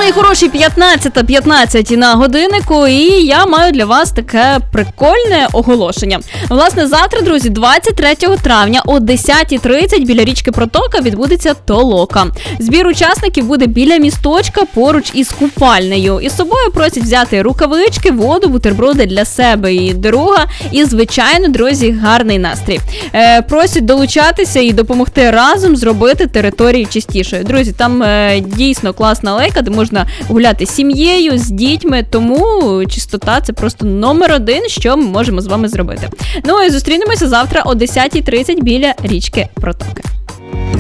мої хороші, 15:15 на годиннику, і я маю для вас таке прикольне оголошення. Власне, завтра, друзі, 23 травня о 10:30 біля річки Протока відбудеться толока. Збір учасників буде біля місточка поруч із купальнею. Із собою просять взяти рукавички, воду, бутерброди для себе і друга, і, звичайно, друзі, гарний настрій. Просять долучатися і допомогти разом зробити територію чистішою. Друзі, там дійсно класна алейка, де можна гуляти з сім'єю, з дітьми, тому чистота – це просто номер один, що ми можемо з вами зробити. Ну і зустрінемося завтра о 10:30 біля річки Протоки.